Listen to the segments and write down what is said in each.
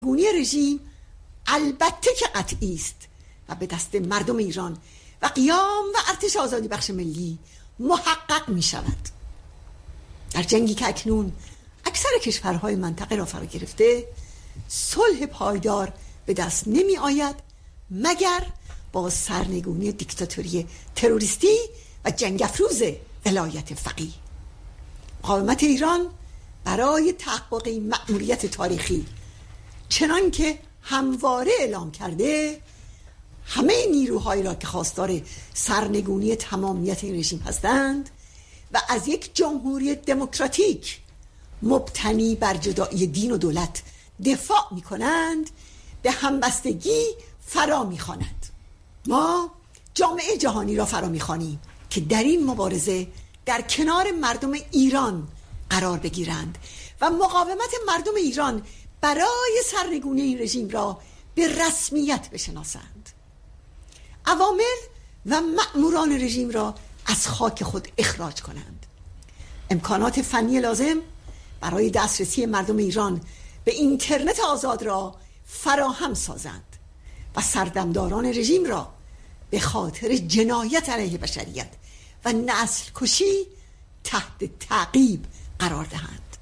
گونی رژیم البته که قطعی است و به دست مردم ایران و قیام و ارتش آزادی بخش ملی محقق می شود. در جنگی که اکنون اکثر کشورهای منطقه را فرا گرفته، صلح پایدار به دست نمی آید مگر با سرنگونی دیکتاتوری تروریستی و جنگ افروز ولایت فقیه. مقاومت ایران برای تحقق این مأموریت تاریخی چنان که همواره اعلام کرده همه نیروهایی را که خواستار سرنگونی تمامیت این رژیم هستند و از یک جمهوری دموکراتیک مبتنی بر جدایی دین و دولت دفاع می کنند به همبستگی فرا می خواند. ما جامعه جهانی را فرا می خوانیم که در این مبارزه در کنار مردم ایران قرار بگیرند و مقاومت مردم ایران برای سرنگونی این رژیم را به رسمیت بشناسند. عوامل و مأموران رژیم را از خاک خود اخراج کنند. امکانات فنی لازم برای دسترسی مردم ایران به اینترنت آزاد را فراهم سازند و سردمداران رژیم را به خاطر جنایت علیه بشریت و نسل کشی تحت تعقیب قرار دهند.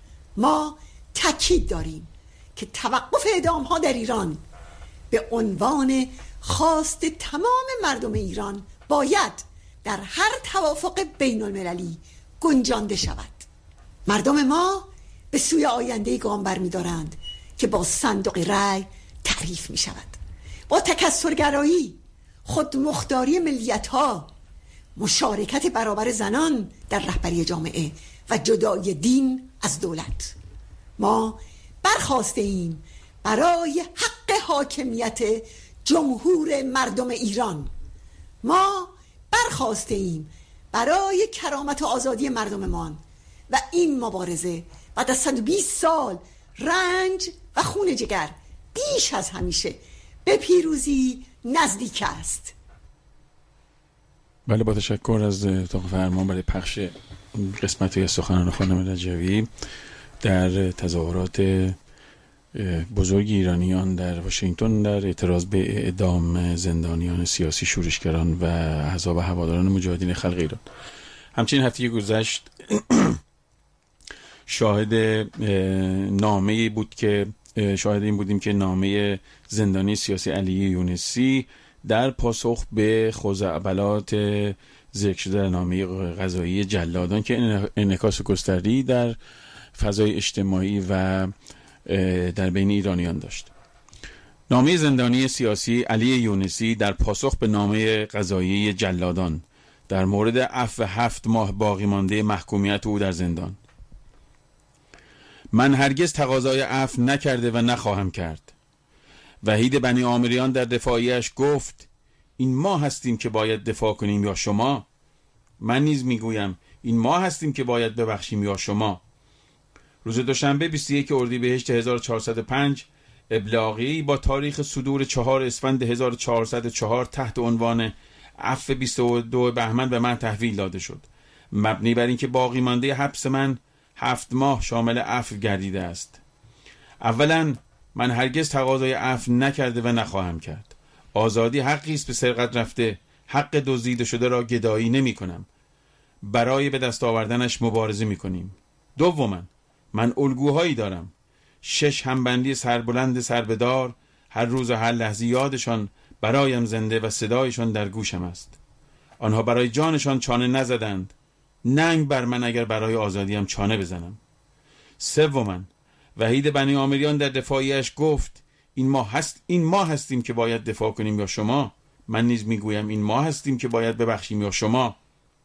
ما تاکید داریم که توقف اعدام‌ها در ایران به عنوان خواست تمام مردم ایران باید در هر توافق بین المللی گنجانده شود. مردم ما به سوی آینده گام برمی دارند که با صندوق رای تعریف می شود. با تکثرگرایی، خودمختاری ملیت‌ها، مشارکت برابر زنان در رهبری جامعه و جدای دین از دولت. ما برخواسته ایم برای حق حاکمیت جمهور مردم ایران. ما برخواسته ایم برای کرامت و آزادی مردممان و این مبارزه بعد از 120 سال رنج و خون جگر بیش از همیشه به پیروزی نزدیک است. بله، با تشکر از اتاق فرمان برای پخش قسمتی از سخنان خانم رجوی در تظاهرات بزرگ ایرانیان در واشنگتن در اعتراض به اعدام زندانیان سیاسی، شورشگران و احزاب هواداران مجاهدین خلق ایران. همچنین هفته گذشت شاهد این بودیم که نامه زندانی سیاسی علی یونسی در پاسخ به خزعبلات ذکر شده در نامه قضایی جلادان که انعکاس گسترده‌ای در فضای اجتماعی و در بین ایرانیان داشت. نامه زندانی سیاسی علی یونسی در پاسخ به نامه قضایی جلادان در مورد عفو 7 ماه باقی مانده محکومیت او در زندان. من هرگز تقاضای عفو نکرده و نخواهم کرد. وحید بنی عامریان در دفاعیش گفت این ما هستیم که باید دفاع کنیم یا شما؟ من نیز میگویم این ما هستیم که باید ببخشیم یا شما؟ روز دوشنبه 21 اردیبهشت 1405 ابلاغی با تاریخ صدور 4 اسفند 1404 تحت عنوان عفو 22 بهمن به من تحویل داده شد، مبنی بر اینکه باقی مانده حبس من 7 ماه شامل عفو گردیده است. اولا من هرگز تقاضای عفو نکرده و نخواهم کرد. آزادی حقی است به سرقت رفته، حق دزدیده شده را گدایی نمی کنم. برای به دست آوردنش مبارزه می کنیم. دوما من الگوهایی دارم. 6 همبندی سربلند سربدار، هر روز و هر لحظه یادشان برایم زنده و صدایشان در گوشم است. آنها برای جانشان چانه نزدند، ننگ بر من اگر برای آزادیم چانه بزنم. سوما وحید بنی عامریان در دفاعیش گفت این ما هستیم که باید دفاع کنیم یا شما؟ من نیز میگویم این ما هستیم که باید ببخشیم یا شما؟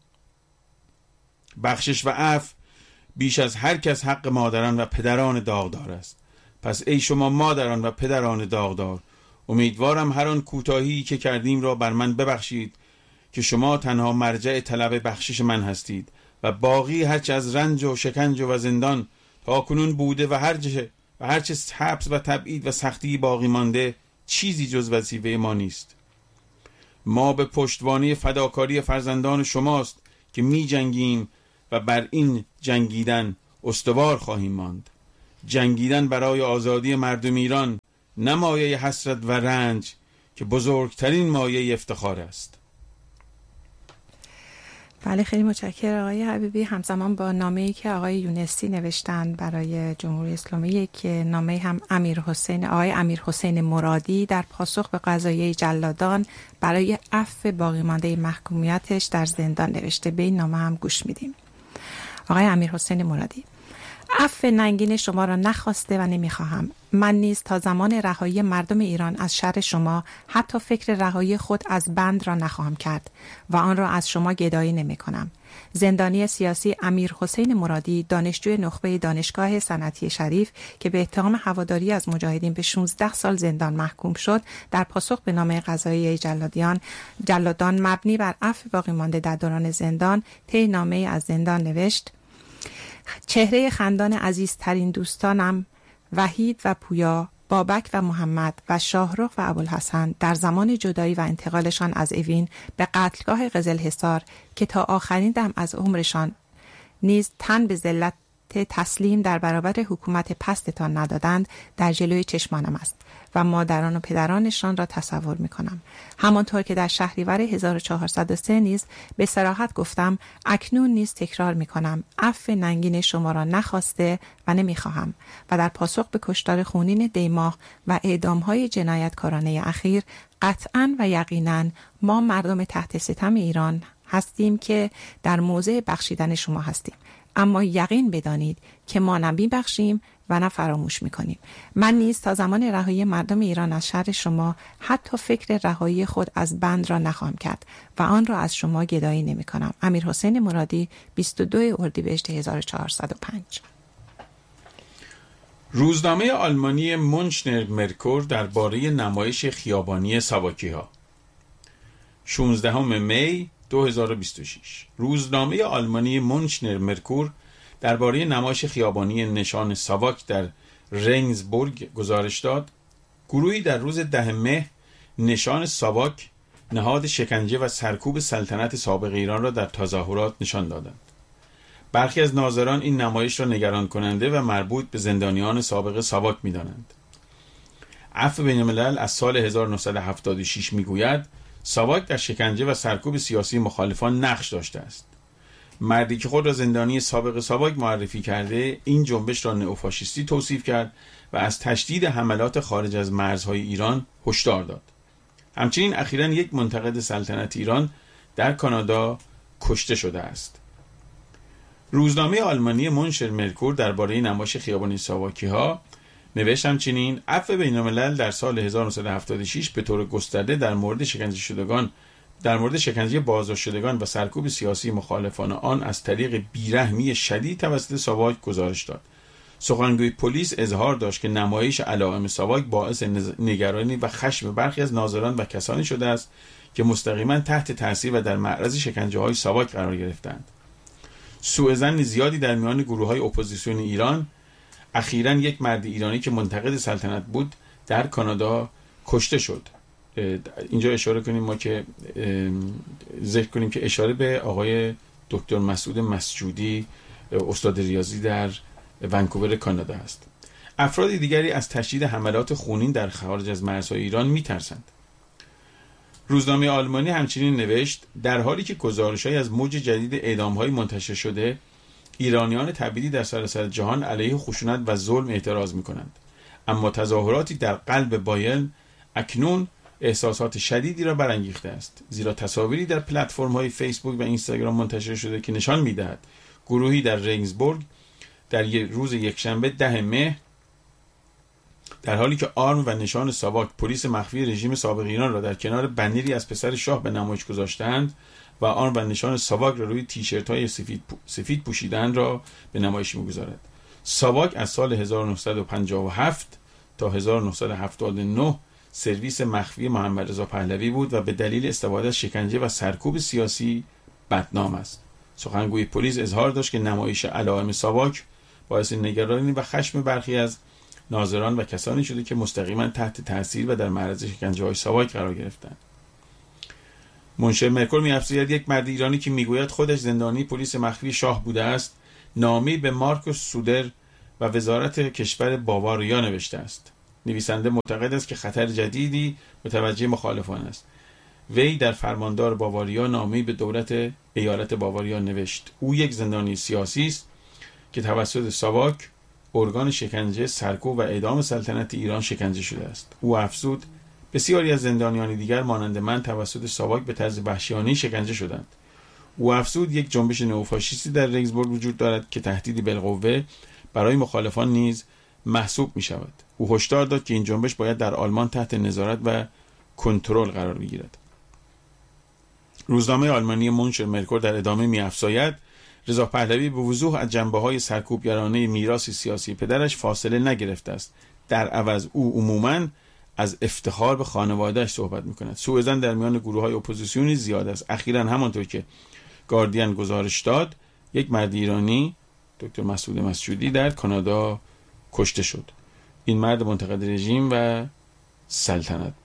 بخشش و عفو بیش از هر کس حق مادران و پدران داغدار است. پس ای شما مادران و پدران داغدار، امیدوارم هر آن کوتاهی که کردیم را بر من ببخشید که شما تنها مرجع طلب بخشش من هستید و باقی هرچه از رنج و شکنج و زندان تا کنون بوده و هرچه حبس و تبعید و سختی باقی مانده چیزی جز وظیفه ما نیست. ما به پشتوانه فداکاری فرزندان شماست که می جنگیم و بر این جنگیدن استوار خواهیم ماند. جنگیدن برای آزادی مردم ایران نه مایه حسرت و رنج که بزرگترین مایه افتخار است. بله، خیلی متشکرم آقای حبیبی. همزمان با نامه‌ای که آقای یونسی نوشتن برای جمهوری اسلامی که نامه هم آقای امیرحسین مرادی در پاسخ به قضایای جلادان برای عفو باقی مانده محکومیتش در زندان نوشته. به این نامه هم گوش میدیم. آقای امیرحسین مرادی: عفو ننگین شما را نخواسته و نمیخواهم. من نیز تا زمان رهایی مردم ایران از شر شما حتی فکر رهایی خود از بند را نخواهم کرد و آن را از شما گدایی نمی کنم. زندانی سیاسی امیرحسین مرادی، دانشجوی نخبه دانشگاه صنعتی شریف که به اتهام هواداری از مجاهدین به 16 سال زندان محکوم شد، در پاسخ به نامه قضایی جلادان مبنی بر عفو باقی مانده در دوران زندان طی نامه از زندان نوشت: چهره خندان عزیزترین دوستانم وحید و پویا، بابک و محمد و شاهرخ و ابوالحسن در زمان جدایی و انتقالشان از اوین به قتلگاه قزلحصار که تا آخرین دم از عمرشان نیز تن به ذلت تسلیم در برابر حکومت پستتان ندادند، در جلوی چشمانم است و مادران و پدرانشان را تصور می کنم. همانطور که در شهریور 1403 نیز به صراحت گفتم، اکنون نیز تکرار می کنم عفو ننگین شما را نخواسته و نمی خواهم و در پاسخ به کشتار خونین دیماه و اعدامهای جنایتکارانه اخیر قطعاً و یقیناً ما مردم تحت ستم ایران هستیم که در موضع بخشیدن شما هستیم، اما یقین بدانید که ما نه می‌بخشیم و نه فراموش می‌کنیم. من نیز تا زمان رهایی مردم ایران از شر شما حتی فکر رهایی خود از بند را نخواهم کرد و آن را از شما گدایی نمی‌کنم. امیرحسین مرادی، 22 اردیبهشت 1405. روزنامه آلمانی مونشنر مرکور درباره نمایش خیابانی ساواکی‌ها. 16 می 2026. روزنامه آلمانی مونشنر مرکور درباره نمایش خیابانی نشان ساواک در رنگزبورگ گزارش داد: گروهی در روز 10 مه نشان ساواک، نهاد شکنجه و سرکوب سلطنت سابق ایران را در تظاهرات نشان دادند. برخی از ناظران این نمایش را نگران کننده و مربوط به زندانیان سابق ساواک می‌دانند. عفو بین الملل از سال 1976 میگوید ساواک در شکنجه و سرکوب سیاسی مخالفان نقش داشته است. مردی که خود را زندانی سابق ساواک معرفی کرده، این جنبش را نئوفاشیستی توصیف کرد و از تشدید حملات خارج از مرزهای ایران هشدار داد. همچنین اخیراً یک منتقد سلطنت ایران در کانادا کشته شده است. روزنامه آلمانی مونشنر مرکور درباره نمایش خیابانی ساواکی‌ها نوشت همچنین: عفو بین‌الملل در سال 1976 به طور گسترده در مورد شکنجه بازداشت شدگان و سرکوب سیاسی مخالفان آن از طریق بیرحمی شدید توسط ساواک گزارش داد. سخنگوی پلیس اظهار داشت که نمایش علائم ساواک باعث نگرانی و خشم برخی از ناظران و کسانی شده است که مستقیما تحت تاثیر و در معرض شکنجه‌های ساواک قرار گرفتند. سوءظن زیادی در میان گروه‌های اپوزیسیون ایران. اخیراً یک مرد ایرانی که منتقد سلطنت بود در کانادا کشته شد. اینجا اشاره کنیم ما که ذکر کنیم که اشاره به آقای دکتر مسعود مسجودی، استاد ریاضی در ونکوور کانادا است. افراد دیگری از تشدید حملات خونین در خارج از مرزهای ایران می‌ترسند. روزنامه آلمانی همچنین نوشت: در حالی که گزارش‌هایی از موج جدید اعدام‌های منتشر شده، ایرانیان تبعیدی در سراسر جهان علیه خشونت و ظلم اعتراض می‌کنند، اما تظاهراتی در قلب بایرن اکنون احساسات شدیدی را برانگیخته است، زیرا تصاویری در پلتفرم‌های فیسبوک و اینستاگرام منتشر شده که نشان می‌دهد گروهی در رنگزبورگ در روز یکشنبه 10 مه در حالی که آرم و نشان ساواک، پلیس مخفی رژیم سابق ایران را در کنار بنری از پسر شاه به نمایش گذاشتند و آرم و نشان ساواک را روی تیشرت‌های سفید پوشیدن را به نمایش می‌گذارد. ساواک از سال 1957 تا 1979 سرویس مخفی محمد رضا پهلوی بود و به دلیل استفاده از شکنجه و سرکوب سیاسی بدنام است. سخنگوی پلیس اظهار داشت که نمایش علائم ساواک باعث نگرانی و خشم برخی از ناظران و کسانی شده که مستقیما تحت تاثیر و در معرض شکنجه‌های ساواک قرار گرفتند. منشر مرکور می‌افزاید یک مرد ایرانی که میگوید خودش زندانی پلیس مخفی شاه بوده است، نامه‌ای به مارکوس سودر و وزارت کشور باواریا نوشته است. نویسنده معتقد است که خطر جدیدی متوجه مخالفان است. وی در فرماندار باواریا نامه‌ای به دولت ایالت باواریا نوشت. او یک زندانی سیاسی است که توسط ساواک، ارگان شکنجه، سرکوب و اعدام سلطنت ایران شکنجه شده است. او افزود بسیاری از زندانیان دیگر مانند من توسط ساواک به طرز وحشیانه‌ای شکنجه شدند. او افزود یک جنبش نئوفاشیستی در ریکسبورگ وجود دارد که تهدیدی بالقوه برای مخالفان نیز محسوب می شود. او هشدار داد که این جنبش باید در آلمان تحت نظارت و کنترل قرار بگیرد. روزنامه آلمانی منشر مرکور در ادامه می‌افزاید رضا پهلوی به وضوح از جنبه‌های سرکوبگرانه میراث سیاسی پدرش فاصله نگرفته است. در عوض او عموماً از افتخار به خانواده‌اش صحبت می‌کند. سوءظن در میان گروه‌های اپوزیسیونی زیاد است. اخیراً همانطور که گاردین گزارش داد، یک مرد ایرانی، دکتر مسعود مسجودی، در کانادا کشته شد. این مرد منتقد رژیم و سلطنت